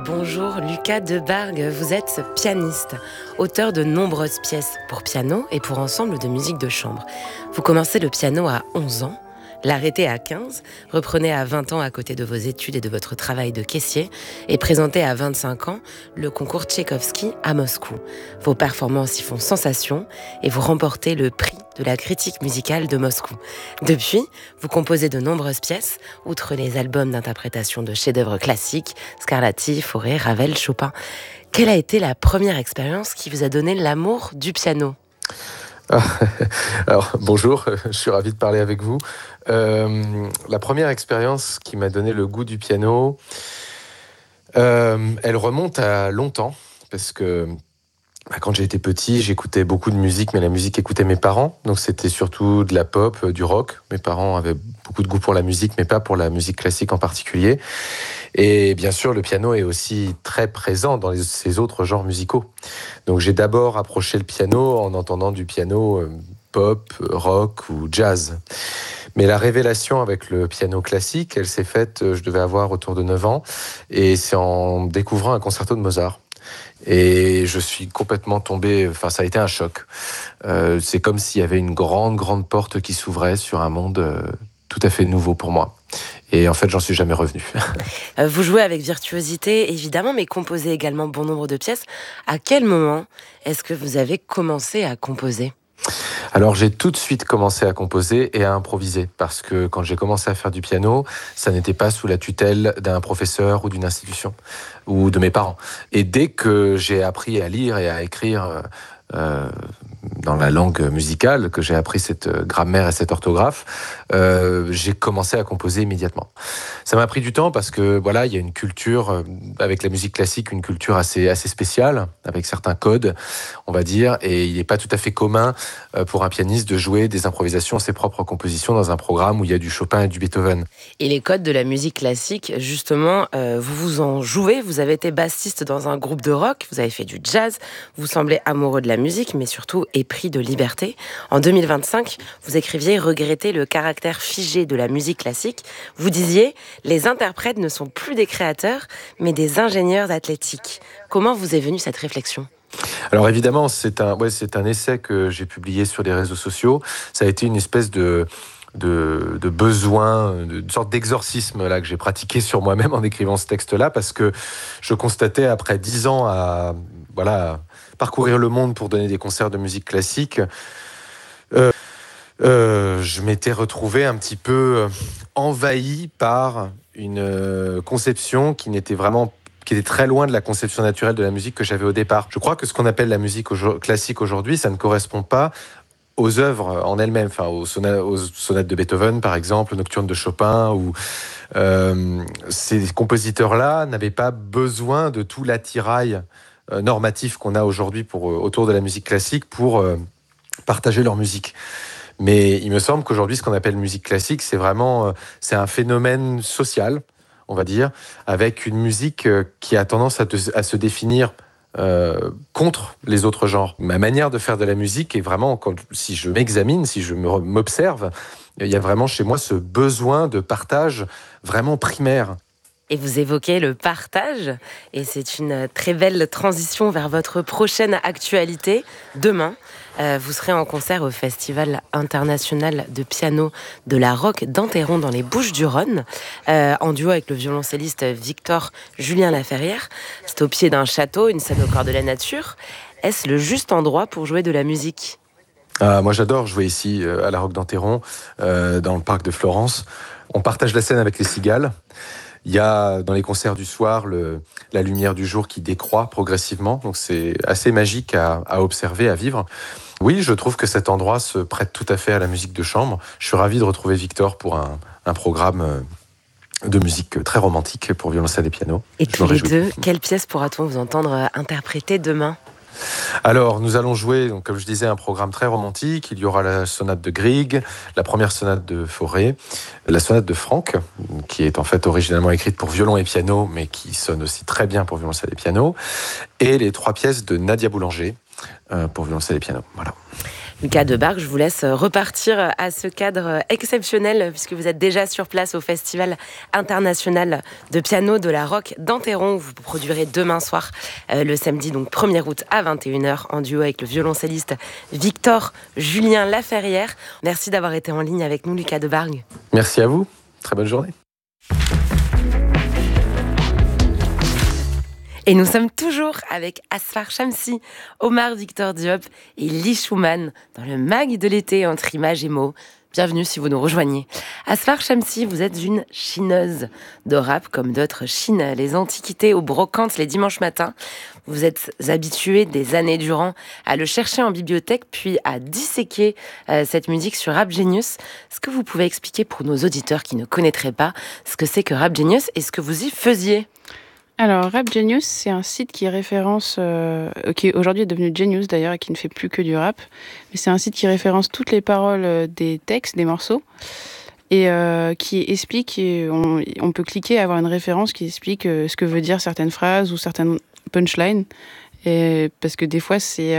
Bonjour Lucas Debargue, vous êtes pianiste, auteur de nombreuses pièces pour piano et pour ensemble de musique de chambre. Vous commencez le piano à 11 ans, l'arrêtez à 15, reprenez à 20 ans à côté de vos études et de votre travail de caissier et présentez à 25 ans le concours Tchaïkovski à Moscou. Vos performances y font sensation et vous remportez le prix de la critique musicale de Moscou. Depuis, vous composez de nombreuses pièces, outre les albums d'interprétation de chefs-d'œuvre classiques, Scarlatti, Fauré, Ravel, Chopin. Quelle a été la première expérience qui vous a donné l'amour du piano ? Alors, bonjour, je suis ravi de parler avec vous. La première expérience qui m'a donné le goût du piano, elle remonte à longtemps, parce que quand j'étais petit, j'écoutais beaucoup de musique, mais la musique écoutait mes parents. Donc c'était surtout de la pop, du rock. Mes parents avaient beaucoup de goût pour la musique, mais pas pour la musique classique en particulier. Et bien sûr, le piano est aussi très présent dans ces autres genres musicaux. Donc j'ai d'abord approché le piano en entendant du piano pop, rock ou jazz. Mais la révélation avec le piano classique, elle s'est faite, je devais avoir autour de 9 ans, et c'est en découvrant un concerto de Mozart. Et je suis complètement tombé, ça a été un choc. C'est comme s'il y avait une grande porte qui s'ouvrait sur un monde tout à fait nouveau pour moi. Et en fait, j'en suis jamais revenu. Vous jouez avec virtuosité, évidemment, mais composez également bon nombre de pièces. À quel moment est-ce que vous avez commencé à composer ? Alors j'ai tout de suite commencé à composer et à improviser, parce que quand j'ai commencé à faire du piano, ça n'était pas sous la tutelle d'un professeur ou d'une institution, ou de mes parents. Et dès que j'ai appris à lire et à écrire dans la langue musicale, que j'ai appris cette grammaire et cette orthographe, j'ai commencé à composer immédiatement. Ça m'a pris du temps parce que voilà, il y a une culture avec la musique classique, une culture assez spéciale, avec certains codes, on va dire, et il n'est pas tout à fait commun pour un pianiste de jouer des improvisations, ses propres compositions dans un programme où il y a du Chopin et du Beethoven. Et les codes de la musique classique, justement, vous en jouez. Vous avez été bassiste dans un groupe de rock, vous avez fait du jazz, vous semblez amoureux de la musique, mais surtout épris de liberté. En 2025, vous écriviez regretter le caractère figé de la musique classique. Vous disiez, les interprètes ne sont plus des créateurs, mais des ingénieurs athlétiques. Comment vous est venue cette réflexion ? Alors évidemment, c'est un essai que j'ai publié sur les réseaux sociaux. Ça a été une espèce de besoin, une sorte d'exorcisme là que j'ai pratiqué sur moi-même en écrivant ce texte-là, parce que je constatais après 10 ans à parcourir le monde pour donner des concerts de musique classique, je m'étais retrouvé un petit peu envahi par une conception qui était très loin de la conception naturelle de la musique que j'avais au départ. Je crois que ce qu'on appelle la musique classique aujourd'hui, ça ne correspond pas aux œuvres en elles-mêmes, aux sonates de Beethoven, par exemple, aux nocturnes de Chopin, où ces compositeurs-là n'avaient pas besoin de tout l'attirail normatif qu'on a aujourd'hui autour de la musique classique pour partager leur musique. Mais il me semble qu'aujourd'hui, ce qu'on appelle musique classique, c'est un phénomène social, on va dire, avec une musique qui a tendance à se définir contre les autres genres. Ma manière de faire de la musique est vraiment, si je m'examine, si je m'observe, il y a vraiment chez moi ce besoin de partage vraiment primaire. Et vous évoquez le partage, et c'est une très belle transition vers votre prochaine actualité. Demain, vous serez en concert au Festival international de piano de la Roque d'Enterron dans les Bouches-du-Rhône, en duo avec le violoncelliste Victor Julien Laferrière. C'est au pied d'un château, une scène au cœur de la nature. Est-ce le juste endroit pour jouer de la musique ? Moi, j'adore jouer ici, à la Roque d'Enterron, dans le parc de Florence. On partage la scène avec les cigales. Il y a dans les concerts du soir la lumière du jour qui décroît progressivement, donc c'est assez magique à observer, à vivre. Oui, je trouve que cet endroit se prête tout à fait à la musique de chambre. Je suis ravi de retrouver Victor pour un programme de musique très romantique pour violoncelle et piano. Et tous les deux, quelle pièce pourra-t-on vous entendre interpréter demain ? Alors, nous allons jouer, donc, comme je disais, un programme très romantique. Il y aura la sonate de Grieg, la première sonate de Fauré, la sonate de Franck, qui est en fait originalement écrite pour violon et piano, mais qui sonne aussi très bien pour violoncelle et piano, et les 3 pièces de Nadia Boulanger pour violoncelle et piano. Voilà. Lucas Debargue, je vous laisse repartir à ce cadre exceptionnel puisque vous êtes déjà sur place au Festival international de piano de la Roque d'Enterron. Vous produirez demain soir, le samedi donc 1er août à 21h en duo avec le violoncelliste Victor Julien Laferrière. Merci d'avoir été en ligne avec nous, Lucas Debargue. Merci à vous. Très bonne journée. Et nous sommes toujours avec Asfar Shamsi, Omar Victor Diop et Lee Schumann dans le mag de l'été entre images et mots. Bienvenue si vous nous rejoignez. Asfar Shamsi, vous êtes une chineuse de rap comme d'autres chinent les antiquités aux brocantes les dimanches matins. Vous êtes habituée des années durant à le chercher en bibliothèque puis à disséquer cette musique sur Rap Genius. Est-ce que vous pouvez expliquer pour nos auditeurs qui ne connaîtraient pas ce que c'est que Rap Genius et ce que vous y faisiez ? Alors, Rap Genius, c'est un site qui référence, qui aujourd'hui est devenu Genius d'ailleurs et qui ne fait plus que du rap. Mais c'est un site qui référence toutes les paroles des textes, des morceaux, et qui explique, on peut cliquer et avoir une référence qui explique ce que veut dire certaines phrases ou certaines punchlines. Et parce que des fois,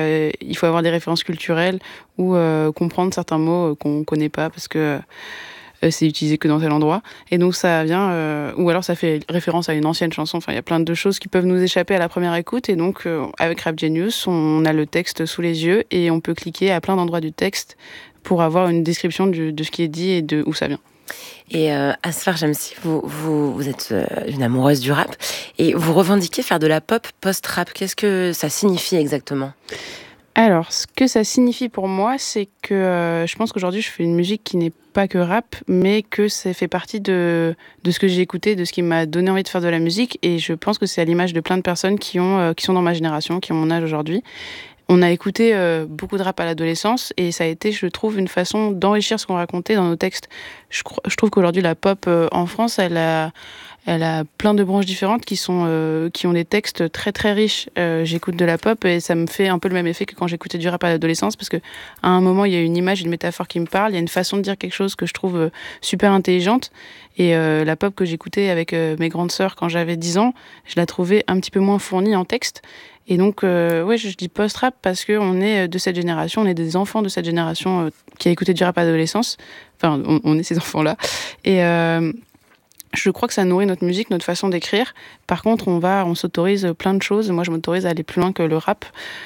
il faut avoir des références culturelles ou comprendre certains mots qu'on connaît pas parce que c'est utilisé que dans tel endroit. Et donc ça vient, ou alors ça fait référence à une ancienne chanson. Enfin, il y a plein de choses qui peuvent nous échapper à la première écoute. Et donc, avec Rap Genius, on a le texte sous les yeux et on peut cliquer à plein d'endroits du texte pour avoir une description de ce qui est dit et de où ça vient. Et Asfar Shamsi, vous êtes une amoureuse du rap et vous revendiquez faire de la pop post-rap. Qu'est-ce que ça signifie exactement ? Alors, ce que ça signifie pour moi, c'est que je pense qu'aujourd'hui, je fais une musique qui n'est pas que rap, mais que ça fait partie de ce que j'ai écouté, de ce qui m'a donné envie de faire de la musique. Et je pense que c'est à l'image de plein de personnes qui sont dans ma génération, qui ont mon âge aujourd'hui. On a écouté beaucoup de rap à l'adolescence et ça a été, je trouve, une façon d'enrichir ce qu'on racontait dans nos textes. Je trouve qu'aujourd'hui, la pop en France, elle a plein de branches différentes qui ont des textes très très riches. J'écoute de la pop et ça me fait un peu le même effet que quand j'écoutais du rap à l'adolescence parce que à un moment il y a une image, une métaphore qui me parle, il y a une façon de dire quelque chose que je trouve super intelligente. Et la pop que j'écoutais avec mes grandes sœurs quand j'avais 10 ans, je la trouvais un petit peu moins fournie en texte. Et donc, je dis post-rap parce qu'on est de cette génération, on est des enfants de cette génération qui a écouté du rap à l'adolescence. Enfin, on est ces enfants-là. Et je crois que ça nourrit notre musique, notre façon d'écrire. Par contre, on s'autorise plein de choses. Moi, je m'autorise à aller plus loin que le rap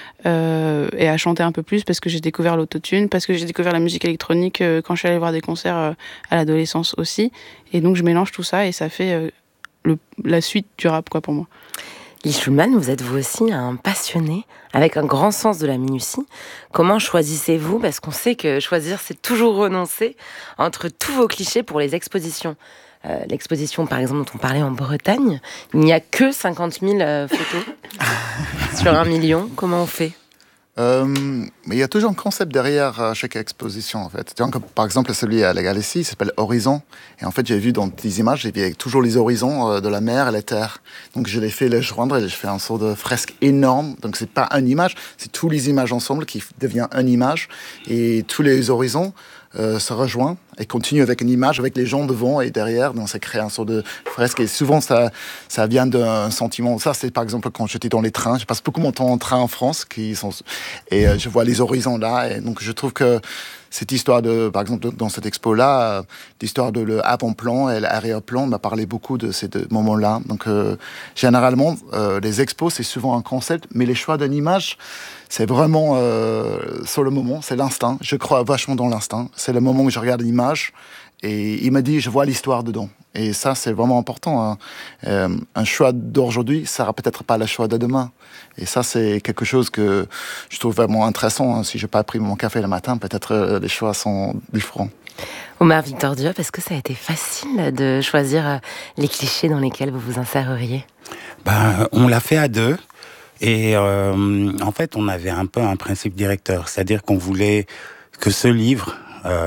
et à chanter un peu plus parce que j'ai découvert l'autotune, parce que j'ai découvert la musique électronique quand je suis allée voir des concerts à l'adolescence aussi. Et donc, je mélange tout ça et ça fait la suite du rap, quoi, pour moi. Lee Schumann, vous êtes vous aussi un passionné, avec un grand sens de la minutie. Comment choisissez-vous ? Parce qu'on sait que choisir, c'est toujours renoncer entre tous vos clichés pour les expositions. L'exposition, par exemple, dont on parlait en Bretagne, il n'y a que 50 000 photos sur 1 million. Comment on fait ? Mais il y a toujours un concept derrière chaque exposition, en fait. Donc, par exemple, celui à la Galaxie, il s'appelle Horizon. Et en fait, j'ai vu dans des images, j'ai vu toujours les horizons de la mer et la terre. Donc, je l'ai fait les joindre et j'ai fait un sort de fresque énorme. Donc, c'est pas une image, c'est tous les images ensemble qui devient une image. Et tous les horizons se rejoignent et continuent avec une image, avec les gens devant et derrière. Donc, ça crée un sort de fresque. Et souvent, ça vient d'un sentiment. Ça, c'est par exemple quand j'étais dans les trains. Je passe beaucoup mon temps en train en France. Et je vois les horizons là. Et donc, je trouve que cette histoire par exemple, dans cette expo-là, l'histoire de le avant-plan et l'arrière-plan m'a parlé beaucoup de ces deux moments-là. Donc, généralement, les expos, c'est souvent un concept, mais les choix d'une image, c'est vraiment sur le moment, c'est l'instinct. Je crois vachement dans l'instinct. C'est le moment où je regarde l'image et il m'a dit, je vois l'histoire dedans. Et ça, c'est vraiment important. Hein. Un choix d'aujourd'hui, ça sera peut-être pas le choix de demain. Et ça, c'est quelque chose que je trouve vraiment intéressant. Si je n'ai pas pris mon café le matin, peut-être les choix sont différents. Omar Victor Diop, est-ce que ça a été facile de choisir les clichés dans lesquels vous vous inséreriez ? On l'a fait à deux. Et en fait, on avait un peu un principe directeur. C'est-à-dire qu'on voulait que ce livre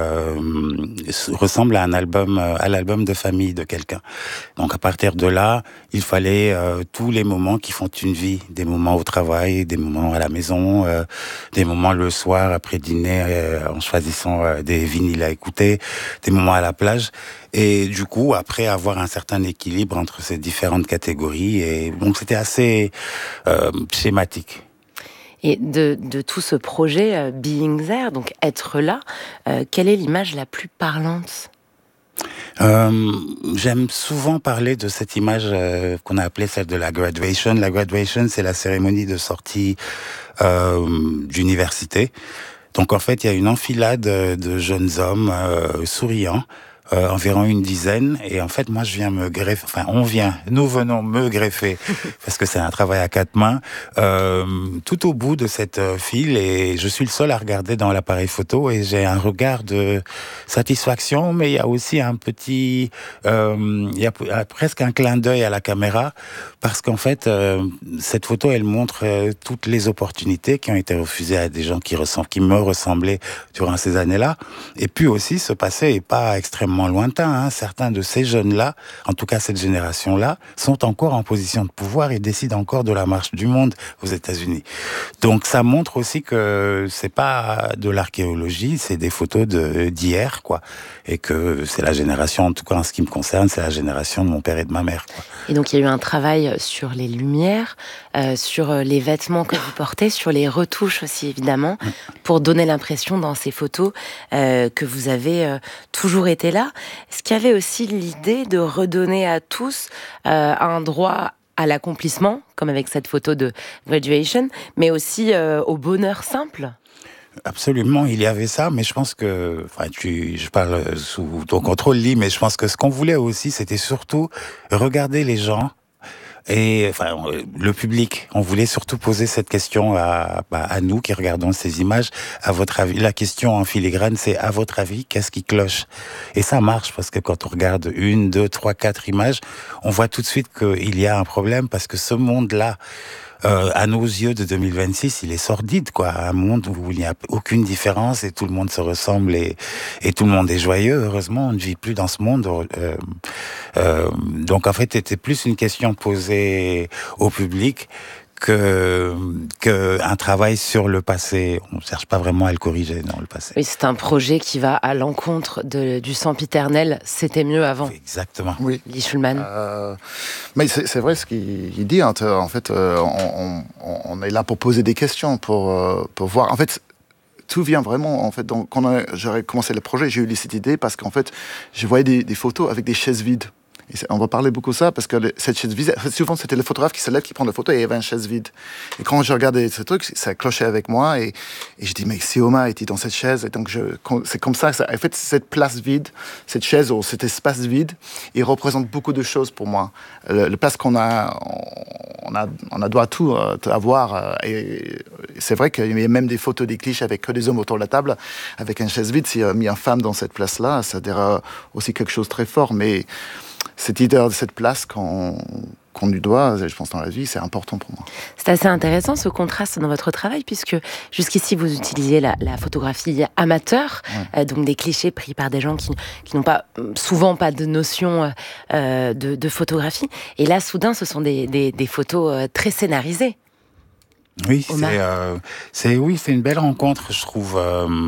ressemble à à l'album de famille de quelqu'un. Donc à partir de là, il fallait tous les moments qui font une vie, des moments au travail, des moments à la maison, des moments le soir après dîner en choisissant des vinyles à écouter, des moments à la plage. Et du coup, après avoir un certain équilibre entre ces différentes catégories, et donc c'était assez schématique. Et de tout ce projet Being There, donc être là, quelle est l'image la plus parlante ? J'aime souvent parler de cette image qu'on a appelée celle de la graduation. La graduation, c'est la cérémonie de sortie d'université. Donc en fait, il y a une enfilade de jeunes hommes souriants, environ une dizaine. Et en fait, moi, nous venons me greffer, parce que c'est un travail à 4 mains, tout au bout de cette file. Et je suis le seul à regarder dans l'appareil photo. Et j'ai un regard de satisfaction, mais il y a aussi un petit... il y a presque un clin d'œil à la caméra, parce qu'en fait, cette photo, elle montre toutes les opportunités qui ont été refusées à des gens qui me ressemblaient durant ces années-là. Et puis aussi, ce passé n'est pas extrêmement lointain, hein. Certains de ces jeunes-là, en tout cas cette génération-là, sont encore en position de pouvoir et décident encore de la marche du monde aux États-Unis. Donc ça montre aussi que c'est pas de l'archéologie, c'est des photos d'hier, quoi. Et que c'est la génération, en tout cas en ce qui me concerne, c'est la génération de mon père et de ma mère, quoi. Et donc il y a eu un travail sur les lumières, sur les vêtements que vous portez, sur les retouches aussi évidemment, pour donner l'impression dans ces photos que vous avez toujours été là. Est-ce qu'il y avait aussi l'idée de redonner à tous un droit à l'accomplissement, comme avec cette photo de graduation, mais aussi au bonheur simple ? Absolument, il y avait ça, mais je pense que, je parle sous ton contrôle, Lee, mais je pense que ce qu'on voulait aussi, c'était surtout regarder les gens et le public. On voulait surtout poser cette question à nous qui regardons ces images. À votre avis, la question en filigrane, c'est à votre avis, qu'est-ce qui cloche ? Et ça marche parce que quand on regarde 1, 2, 3, 4 images, on voit tout de suite qu'il y a un problème parce que ce monde-là, à nos yeux de 2026, il est sordide, quoi. Un monde où il n'y a aucune différence et tout le monde se ressemble et tout le monde est joyeux. Heureusement, on ne vit plus dans ce monde. Donc, en fait, c'était plus une question posée au public que un travail sur le passé. On ne cherche pas vraiment à le corriger dans le passé. Oui, c'est un projet qui va à l'encontre du sempiternel. C'était mieux avant. Exactement. Oui. Lee Shulman. Mais c'est vrai ce qu'il dit. Hein, en fait, on est là pour poser des questions, pour voir. En fait, tout vient vraiment. En fait, donc, quand j'aurais commencé le projet, j'ai eu cette idée parce qu'en fait, je voyais des photos avec des chaises vides. Et on va parler beaucoup de ça parce que cette chaise vide, souvent c'était le photographe qui se lève, qui prend la photo et il y avait une chaise vide. Et quand je regardais ce truc, ça clochait avec moi et je dis mais Sioma était dans cette chaise et donc c'est comme ça. En fait, cette place vide, cette chaise ou cet espace vide, il représente beaucoup de choses pour moi. Le place qu'on a, on doit tout avoir. Et c'est vrai qu'il y a même des photos des clichés avec que des hommes autour de la table, avec une chaise vide. S'il y a mis une femme dans cette place-là, ça dirait aussi quelque chose de très fort. Mais cette idée de cette place qu'on lui doit, je pense, dans la vie, c'est important pour moi. C'est assez intéressant ce contraste dans votre travail, puisque jusqu'ici vous utilisiez la photographie amateur, donc des clichés pris par des gens qui n'ont souvent pas de notion de photographie. Et là, soudain, ce sont des photos très scénarisées. Oui, c'est une belle rencontre, je trouve,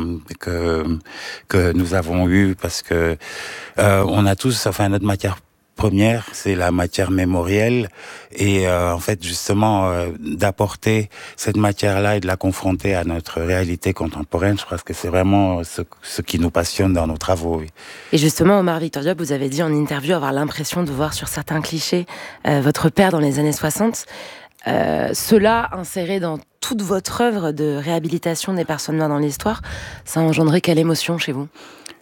que nous avons eue parce que on a tous, notre matière première, c'est la matière mémorielle et en fait justement d'apporter cette matière-là et de la confronter à notre réalité contemporaine, je crois que c'est vraiment ce qui nous passionne dans nos travaux. Oui. Et justement, Omar Victor Diop, vous avez dit en interview avoir l'impression de voir sur certains clichés votre père dans les années 60. Cela inséré dans toute votre œuvre de réhabilitation des personnes noires dans l'histoire, ça a engendré quelle émotion chez vous ?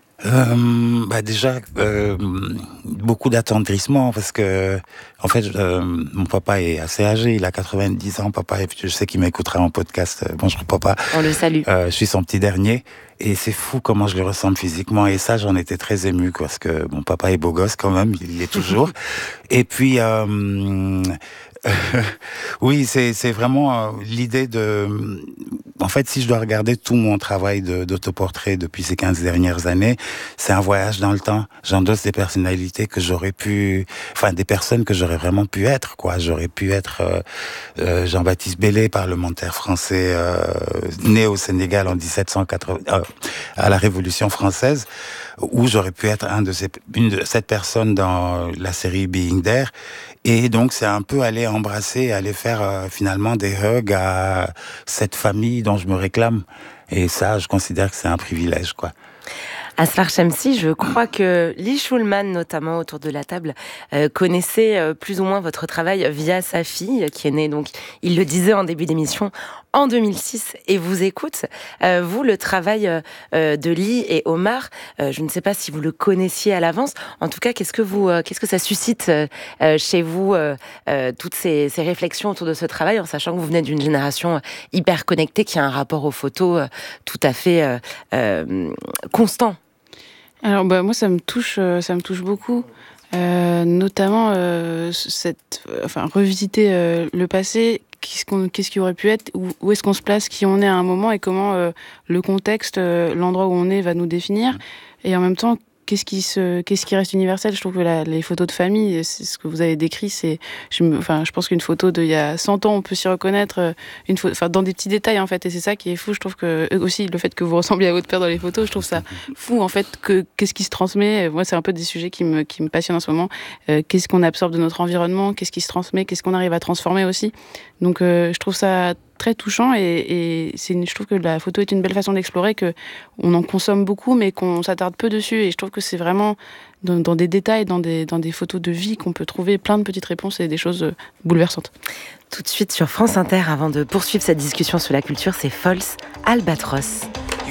Déjà beaucoup d'attendrissement parce que en fait mon papa est assez âgé, il a 90 ans, papa, je sais qu'il m'écoutera en podcast. Bonjour papa. On le salue. Je suis son petit dernier et c'est fou comment je le ressemble physiquement et ça j'en étais très ému parce que mon papa est beau gosse quand même, il l'est toujours. Et puis oui, c'est vraiment l'idée de... En fait, si je dois regarder tout mon travail d'autoportrait depuis ces 15 dernières années, c'est un voyage dans le temps. J'endosse des personnalités que j'aurais pu... des personnes que j'aurais vraiment pu être, quoi. J'aurais pu être Jean-Baptiste Bellé, parlementaire français, né au Sénégal en 1780, à la Révolution française, ou j'aurais pu être une de cette personne dans la série Being There. Et donc, c'est un peu aller embrasser, aller faire finalement des hugs à cette famille dont je me réclame. Et ça, je considère que c'est un privilège, quoi. Asfar Shamsi, je crois que Lee Schulman, notamment autour de la table, connaissait plus ou moins votre travail via sa fille, qui est née, donc, il le disait en début d'émission, en 2006, et vous écoute. Vous, le travail de Lee et Omar, je ne sais pas si vous le connaissiez à l'avance. En tout cas, qu'est-ce que ça suscite chez vous, toutes ces réflexions autour de ce travail, en sachant que vous venez d'une génération hyper connectée, qui a un rapport aux photos tout à fait constant? Alors moi ça me touche beaucoup, notamment revisiter le passé, qu'est-ce qui aurait pu être, où est-ce qu'on se place, qui on est à un moment et comment le contexte, l'endroit où on est va nous définir, et en même temps qu'est-ce qui reste universel. Je trouve que les photos de famille, c'est ce que vous avez décrit, je pense qu'une photo d'il y a 100 ans, on peut s'y reconnaître, dans des petits détails, en fait, et c'est ça qui est fou. Je trouve que, aussi, le fait que vous ressembliez à votre père dans les photos, je trouve ça fou, en fait, qu'est-ce qui se transmet. Moi, c'est un peu des sujets qui me passionnent en ce moment. Qu'est-ce qu'on absorbe de notre environnement, qu'est-ce qui se transmet, qu'est-ce qu'on arrive à transformer aussi. Donc, je trouve ça très touchant, et je trouve que la photo est une belle façon d'explorer, que on en consomme beaucoup mais qu'on s'attarde peu dessus, et je trouve que c'est vraiment dans des détails, dans des photos de vie, qu'on peut trouver plein de petites réponses et des choses bouleversantes. Tout de suite sur France Inter, avant de poursuivre cette discussion sur la culture, c'est False Albatros.